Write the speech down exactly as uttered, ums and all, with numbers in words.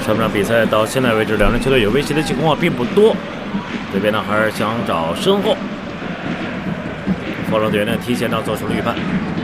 上半场比赛到现在为止，两支球队有威胁的情况并不多。这边呢还是想找身后，防守队员呢提前呢做出了预判。